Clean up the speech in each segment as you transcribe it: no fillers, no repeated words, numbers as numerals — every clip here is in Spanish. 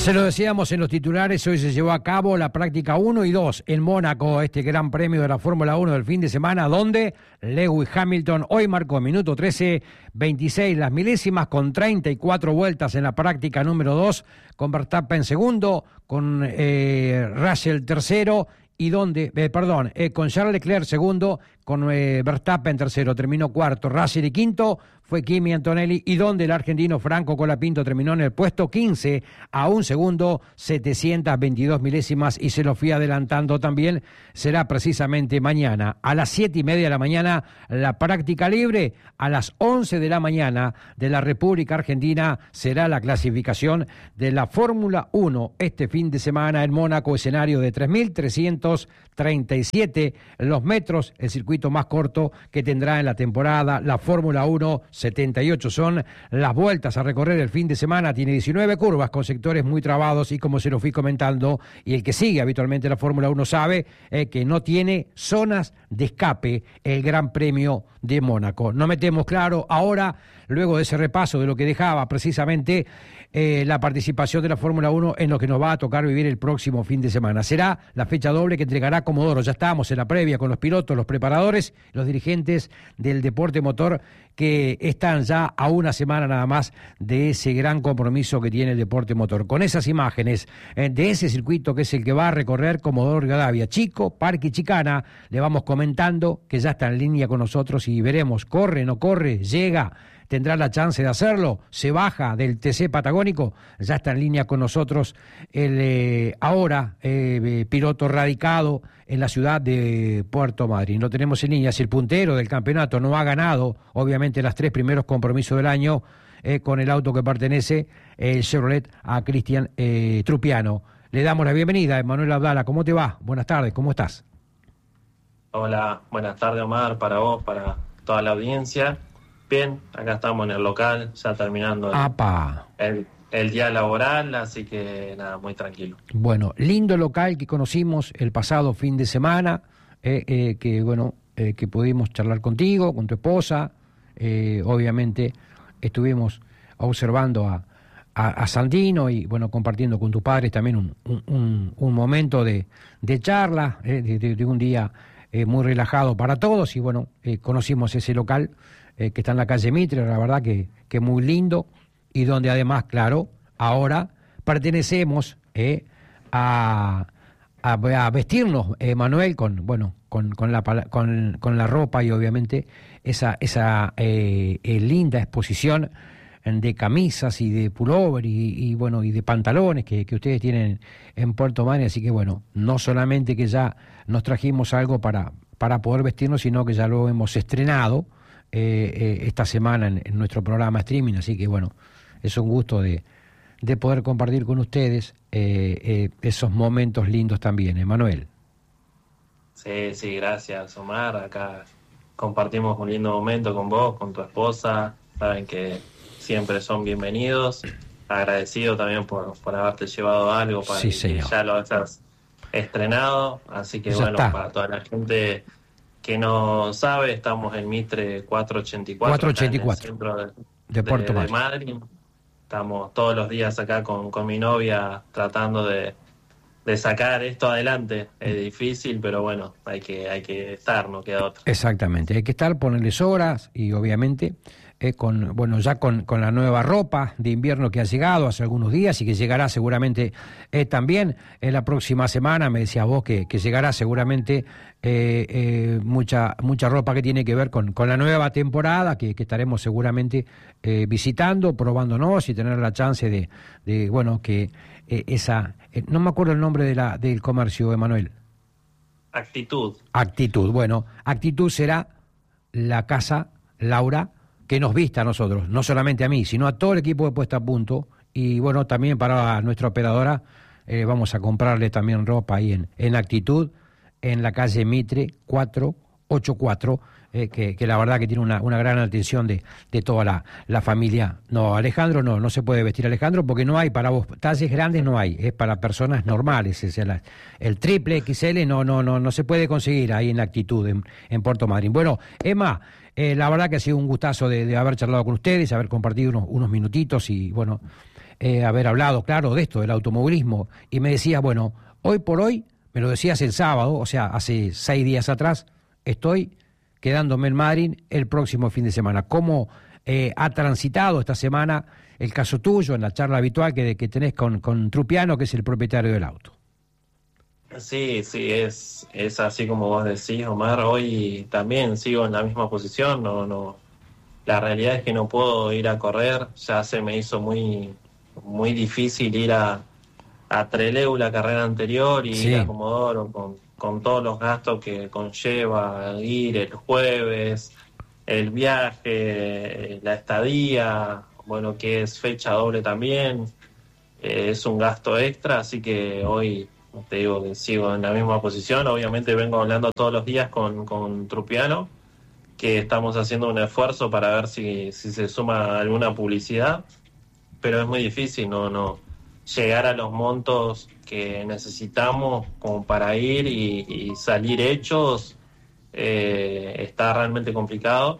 Se lo decíamos en los titulares, hoy se llevó a cabo la práctica 1 y 2 en Mónaco, este gran premio de la Fórmula 1 del fin de semana, donde Lewis Hamilton hoy marcó minuto 13.26 las milésimas con 34 vueltas en la práctica número 2, con Verstappen segundo, con Russell tercero, y con Charles Leclerc segundo, con Verstappen tercero, terminó cuarto, Russell y quinto fue Kimi Antonelli, y donde el argentino Franco Colapinto terminó en el puesto 15 a un segundo, 722 milésimas, y se lo fui adelantando también. Será precisamente mañana a las 7:30 de la mañana la práctica libre, a las 11 de la mañana de la República Argentina será la clasificación de la Fórmula 1 este fin de semana en Mónaco, escenario de 3.337 los metros, el circuito más corto que tendrá en la temporada la Fórmula 1. 78 son las vueltas a recorrer el fin de semana, tiene 19 curvas con sectores muy trabados, y como se lo fui comentando, y el que sigue habitualmente la Fórmula 1 sabe que no tiene zonas de escape el Gran Premio de Mónaco. No metemos claro ahora, luego de ese repaso de lo que dejaba precisamente la participación de la Fórmula 1 en lo que nos va a tocar vivir el próximo fin de semana. Será la fecha doble que entregará Comodoro. Ya estamos en la previa con los pilotos, los preparadores, los dirigentes del deporte motor, que están ya a una semana nada más de ese gran compromiso que tiene el deporte motor. Con esas imágenes de ese circuito que es el que va a recorrer Comodoro Rivadavia, Chico, Parque y Chicana, le vamos comentando que ya está en línea con nosotros y veremos, corre, no corre, llega, tendrá la chance de hacerlo, se baja del TC Patagónico. Ya está en línea con nosotros el piloto radicado en la ciudad de Puerto Madryn. Lo tenemos en línea, es el puntero del campeonato, no ha ganado obviamente los 3 primeros compromisos del año con el auto que pertenece, el Chevrolet, a Cristian Trupiano. Le damos la bienvenida a Emanuel Abdala. ¿Cómo te va? Buenas tardes, ¿cómo estás? Hola, buenas tardes, Omar, para vos, para toda la audiencia. Bien, acá estamos en el local, ya terminando el día laboral, así que nada, muy tranquilo. Bueno, lindo local que conocimos el pasado fin de semana, que pudimos charlar contigo, con tu esposa, obviamente estuvimos observando a Sandino y bueno, compartiendo con tus padres también un momento de charla, de un día muy relajado para todos, y bueno, conocimos ese local que está en la calle Mitre, la verdad que muy lindo, y donde además, claro, ahora pertenecemos a vestirnos, Manuel, con la ropa y obviamente esa linda exposición de camisas y de pullover y de pantalones que ustedes tienen en Puerto Madryn. Así que bueno, no solamente que ya nos trajimos algo para poder vestirnos, sino que ya lo hemos estrenado esta semana en nuestro programa streaming. Así que bueno, es un gusto de poder compartir con ustedes esos momentos lindos también, Manuel. Sí, gracias, Omar. Acá compartimos un lindo momento con vos, con tu esposa. Saben que siempre son bienvenidos. Agradecido también por haberte llevado algo para que ya lo hayas estrenado. Así que ya bueno, está. Para toda la gente que no sabe, estamos en Mitre 484, en el centro de Puerto Madryn. Estamos todos los días acá con mi novia tratando de sacar esto adelante. Es difícil, pero bueno, hay que estar, no queda otra. Exactamente, hay que estar, ponerles horas y obviamente con la nueva ropa de invierno que ha llegado hace algunos días y que llegará seguramente también en la próxima semana. Me decías vos que llegará seguramente mucha ropa que tiene que ver con la nueva temporada que estaremos seguramente visitando, probándonos y tener la chance de no me acuerdo el nombre del comercio, Emanuel. Actitud. Bueno, Actitud será la casa, Laura, que nos vista a nosotros, no solamente a mí, sino a todo el equipo de Puesta a Punto, y bueno, también para nuestra operadora vamos a comprarle también ropa ahí en Actitud, en la calle Mitre 484, que la verdad que tiene una gran atención de toda la familia. No, Alejandro no se puede vestir Alejandro porque no hay para vos, talles grandes no hay, es para personas normales, el triple XL no se puede conseguir ahí en Actitud, en Puerto Madryn. Bueno, Emma, la verdad que ha sido un gustazo de haber charlado con ustedes, haber compartido unos minutitos y bueno, haber hablado, claro, de esto, del automovilismo, y me decía, bueno, hoy por hoy, me lo decías el sábado, o sea, hace 6 días atrás, estoy quedándome en Madrid el próximo fin de semana. ¿Cómo ha transitado esta semana el caso tuyo en la charla habitual que tenés con Trupiano, que es el propietario del auto? Sí, es así como vos decís, Omar. Hoy también sigo en la misma posición. No, la realidad es que no puedo ir a correr. Ya se me hizo muy difícil ir a Trelew la carrera anterior y ir a Comodoro con todos los gastos que conlleva ir el jueves, el viaje, la estadía, bueno, que es fecha doble también. Es un gasto extra, así que hoy te digo que sigo en la misma posición. Obviamente vengo hablando todos los días con Trupiano, que estamos haciendo un esfuerzo para ver si se suma alguna publicidad, pero es muy difícil no llegar a los montos que necesitamos como para ir y salir hechos. Está realmente complicado.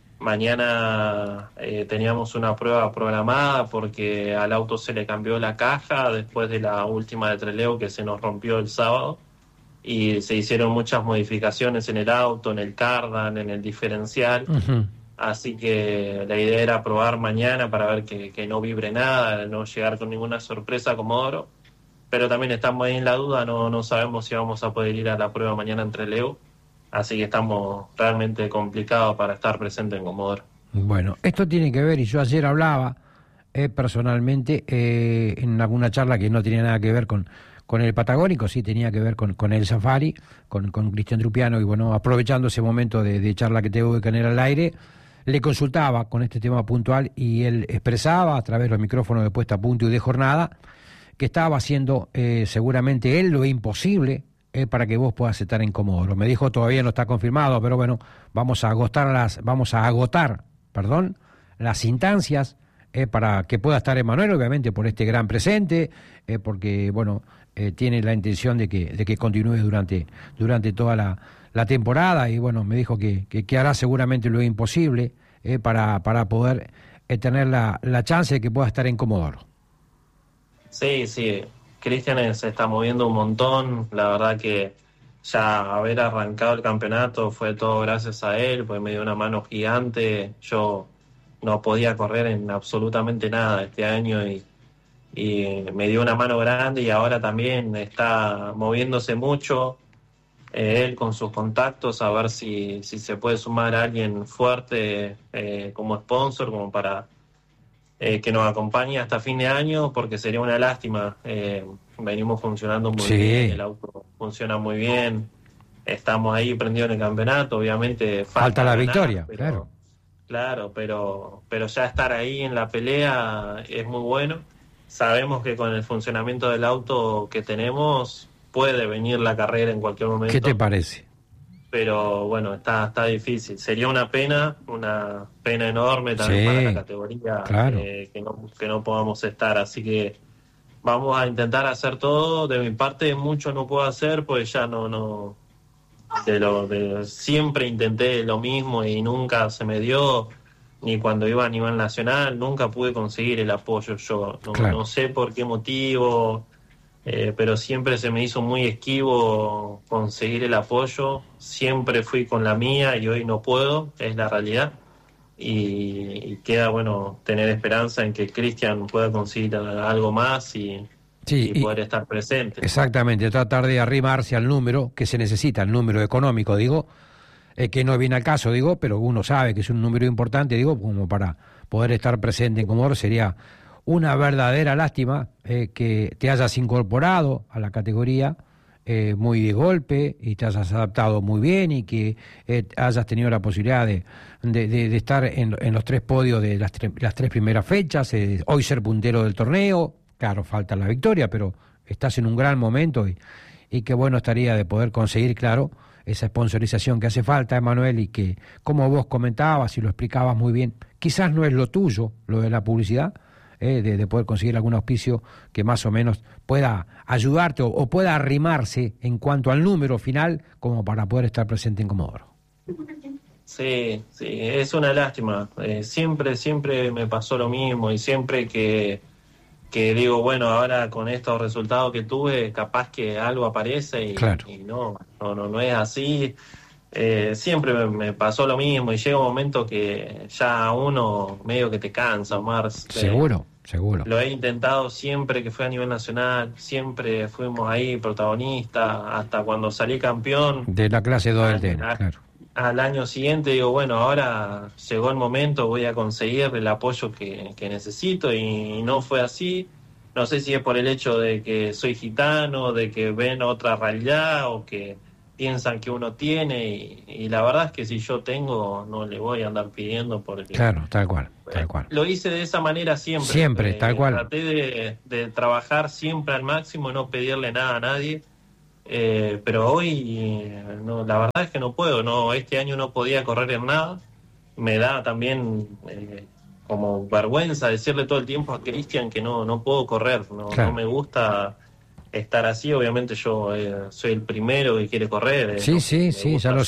Mañana teníamos una prueba programada porque al auto se le cambió la caja después de la última de Trelew que se nos rompió el sábado, y se hicieron muchas modificaciones en el auto, en el cardan, en el diferencial. Uh-huh. Así que la idea era probar mañana para ver que no vibre nada, no llegar con ninguna sorpresa a Comodoro. Pero también estamos ahí en la duda, no sabemos si vamos a poder ir a la prueba mañana en Trelew. Así que estamos realmente complicados para estar presentes en Comodoro. Bueno, esto tiene que ver, y yo ayer hablaba personalmente en alguna charla que no tenía nada que ver con el Patagónico, sí tenía que ver con el Safari, con Cristian Trupiano, y bueno, aprovechando ese momento de charla que tengo que tener al aire, le consultaba con este tema puntual y él expresaba a través de los micrófonos de Puesta a Punto y de Jornada que estaba haciendo seguramente él lo imposible para que vos puedas estar en Comodoro. Me dijo, todavía no está confirmado, pero bueno, vamos a agotar las instancias para que pueda estar Emanuel, obviamente por este gran presente, porque bueno, tiene la intención de que continúe durante toda la temporada, y bueno, me dijo que hará seguramente lo imposible para poder tener la chance de que pueda estar en Comodoro. Sí, Cristian se está moviendo un montón. La verdad que ya haber arrancado el campeonato fue todo gracias a él, pues me dio una mano gigante. Yo no podía correr en absolutamente nada este año y me dio una mano grande, y ahora también está moviéndose mucho él con sus contactos, a ver si se puede sumar a alguien fuerte como sponsor, como para que nos acompañe hasta fin de año, porque sería una lástima. Venimos funcionando muy bien, el auto funciona muy bien, estamos ahí prendidos en el campeonato, obviamente falta la ganar, victoria, pero, claro, pero ya estar ahí en la pelea es muy bueno. Sabemos que con el funcionamiento del auto que tenemos puede venir la carrera en cualquier momento. ¿Qué te parece? Pero bueno, está difícil. Sería una pena enorme también para la categoría, claro, que no podamos estar. Así que vamos a intentar hacer todo. De mi parte mucho no puedo hacer, pues ya siempre intenté lo mismo y nunca se me dio. Ni cuando iba a nivel nacional, nunca pude conseguir el apoyo yo. No sé por qué motivo, pero siempre se me hizo muy esquivo conseguir el apoyo. Siempre fui con la mía y hoy no puedo, es la realidad. Y queda bueno tener esperanza en que Cristian pueda conseguir algo más y poder estar presente. Exactamente, tratar de arrimarse al número que se necesita, el número económico, digo, que no viene al caso, digo, pero uno sabe que es un número importante, digo, como para poder estar presente en Comodoro. Sería una verdadera lástima que te hayas incorporado a la categoría muy de golpe y te hayas adaptado muy bien, y que hayas tenido la posibilidad de estar en los 3 podios de las 3 primeras fechas, hoy ser puntero del torneo. Claro, falta la victoria, pero estás en un gran momento y qué bueno estaría de poder conseguir, claro, esa sponsorización que hace falta, Emanuel, y que, como vos comentabas y lo explicabas muy bien, quizás no es lo tuyo, lo de la publicidad, de poder conseguir algún auspicio que más o menos pueda ayudarte o pueda arrimarse en cuanto al número final, como para poder estar presente en Comodoro. Sí, es una lástima. Siempre me pasó lo mismo, y siempre que que digo, bueno, ahora con estos resultados que tuve, capaz que algo aparece Claro. y no es así. Siempre me pasó lo mismo y llega un momento que ya uno medio que te cansa, Omar. Seguro. Lo he intentado siempre que fue a nivel nacional, siempre fuimos ahí protagonistas, hasta cuando salí campeón. De la clase 2 del tenis, claro. Al año siguiente digo, bueno, ahora llegó el momento, voy a conseguir el apoyo que necesito y no fue así. No sé si es por el hecho de que soy gitano, de que ven otra realidad o que piensan que uno tiene y la verdad es que si yo tengo no le voy a andar pidiendo porque... Claro, tal cual. Lo hice de esa manera siempre. Siempre, tal cual. Traté de trabajar siempre al máximo, no pedirle nada a nadie. Pero hoy, no, la verdad es que no puedo. No, este año no podía correr en nada. Me da también como vergüenza decirle todo el tiempo a Cristian que no puedo correr. Claro. No me gusta estar así. Obviamente yo soy el primero que quiere correr. Sí, ya lo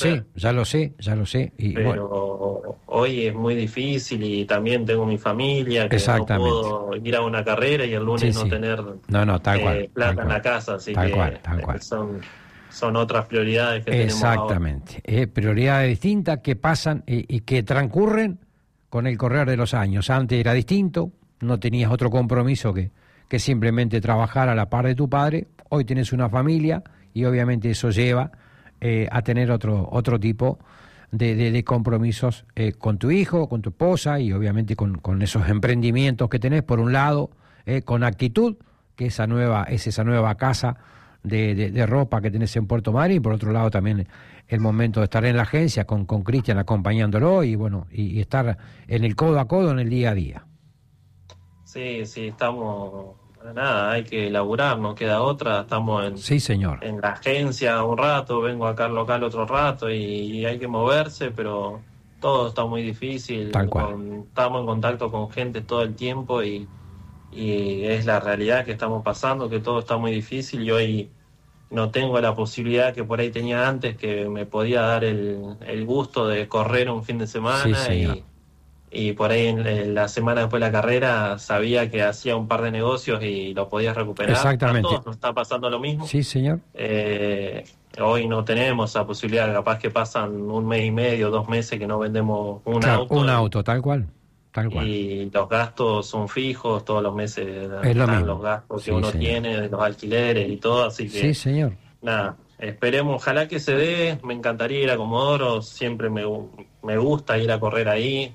sé. Y, pero bueno, hoy es muy difícil y también tengo mi familia que no puedo ir a una carrera y el lunes no tener tal cual, plata en la casa, así tal que cual. Son otras prioridades que tenemos ahora. Exactamente, prioridades distintas que pasan y que transcurren con el correr de los años. Antes era distinto, no tenías otro compromiso que simplemente trabajar a la par de tu padre. Hoy tenés una familia y obviamente eso lleva a tener otro tipo de compromisos con tu hijo, con tu esposa y obviamente con esos emprendimientos que tenés, por un lado, con actitud, que es esa nueva casa de ropa que tenés en Puerto Madryn, y por otro lado también el momento de estar en la agencia con Cristian acompañándolo y bueno, y estar en el codo a codo en el día a día. Sí, estamos... Nada, hay que laburar, no queda otra. Estamos sí, señor. En la agencia un rato, vengo acá al local otro rato y hay que moverse, pero todo está muy difícil. Tal cual. Estamos en contacto con gente todo el tiempo y es la realidad que estamos pasando, que todo está muy difícil y hoy no tengo la posibilidad que por ahí tenía antes, que me podía dar el gusto de correr un fin de semana. Sí, y por ahí en la semana después de la carrera sabía que hacía un par de negocios y lo podía recuperar. Exactamente. A todos nos está pasando lo mismo. Sí, señor. Hoy no tenemos esa posibilidad, capaz que pasan un mes y medio, 2 meses que no vendemos un auto. Un auto, tal cual. Y los gastos son fijos, todos los meses están los gastos que uno tiene, de los alquileres y todo, así que... Sí, señor. Nada, esperemos, ojalá que se dé, me encantaría ir a Comodoro, siempre me gusta ir a correr ahí.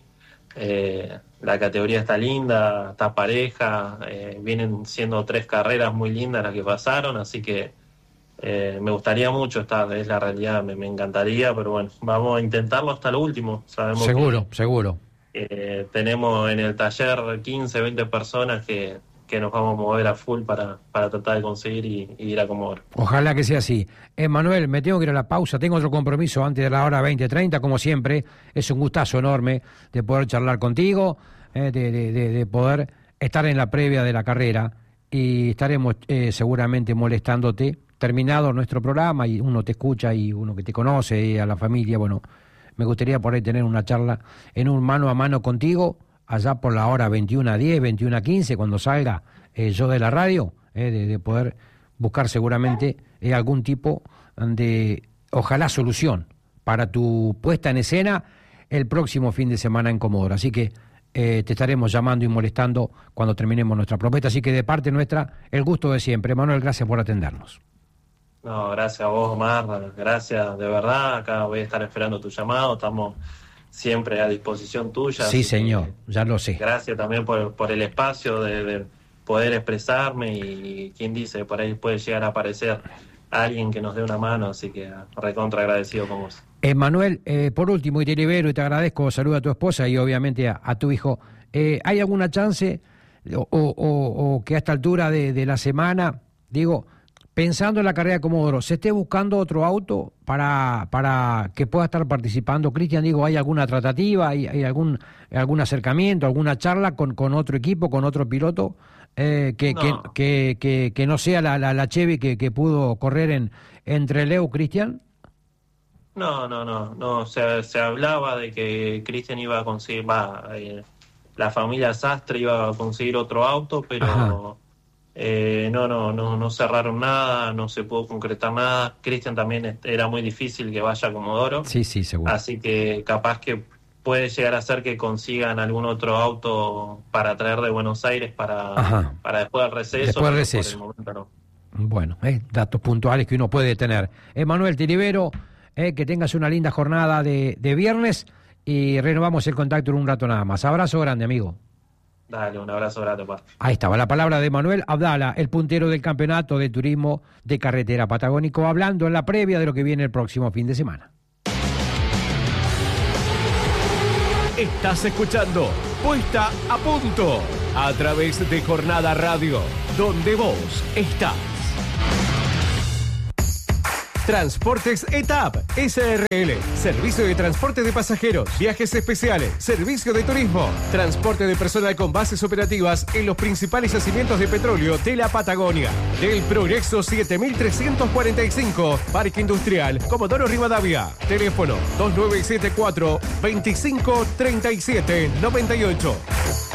La categoría está linda, está pareja, vienen siendo 3 carreras muy lindas las que pasaron, así que me gustaría mucho estar, es la realidad, me encantaría, pero bueno, vamos a intentarlo hasta lo último. Sabemos seguro. Tenemos en el taller 15, 20 personas que nos vamos a mover a full para tratar de conseguir y ir a Comodoro. Ojalá que sea así. Manuel, me tengo que ir a la pausa, tengo otro compromiso antes de la hora 20:30, como siempre. Es un gustazo enorme de poder charlar contigo, de poder estar en la previa de la carrera y estaremos seguramente molestándote. Terminado nuestro programa y uno te escucha y uno que te conoce, a la familia, bueno, me gustaría por ahí tener una charla en un mano a mano contigo, allá por la hora 21:10, 21:15, cuando salga yo de la radio, de poder buscar seguramente algún tipo de, ojalá, solución para tu puesta en escena el próximo fin de semana en Comodoro. Así que te estaremos llamando y molestando cuando terminemos nuestra propuesta. Así que de parte nuestra, el gusto de siempre. Manuel, gracias por atendernos. No, gracias a vos, Omar, gracias de verdad. Acá voy a estar esperando tu llamado, estamos siempre a disposición tuya. Sí, señor, ya lo sé. Gracias también por el espacio de poder expresarme y quien dice, por ahí puede llegar a aparecer alguien que nos dé una mano, así que recontra agradecido con vos. Manuel, por último, y te libero y te agradezco, saludo a tu esposa y obviamente a tu hijo. ¿Hay alguna chance o que a esta altura de la semana, digo, pensando en la carrera de Comodoro, se esté buscando otro auto para que pueda estar participando? Cristian, digo, ¿hay alguna tratativa, hay algún acercamiento, alguna charla con otro equipo, con otro piloto que no sea la Chevy que pudo correr en Trelew, Cristian? No, se hablaba de que Cristian iba a conseguir, la familia Sastre iba a conseguir otro auto, pero... Ajá. no cerraron nada, no se pudo concretar nada. Cristian también era muy difícil que vaya a Comodoro. Sí, seguro. Así que capaz que puede llegar a ser que consigan algún otro auto para traer de Buenos Aires para después del receso. Después del receso. Por el momento no. Bueno, datos puntuales que uno puede tener. Manuel Tiribero, que tengas una linda jornada de viernes y renovamos el contacto en un rato nada más. Abrazo grande, amigo. Dale, un abrazo grande, pa. Ahí estaba la palabra de Manuel Abdala, el puntero del campeonato de turismo de carretera patagónico, hablando en la previa de lo que viene el próximo fin de semana. Estás escuchando Puesta a Punto a través de Jornada Radio, donde vos estás. Transportes ETAP SRL, servicio de transporte de pasajeros, viajes especiales, servicio de turismo, transporte de personal con bases operativas en los principales yacimientos de petróleo de la Patagonia. Del Progreso 7345, Parque Industrial, Comodoro Rivadavia. Teléfono 2974 25 37 98.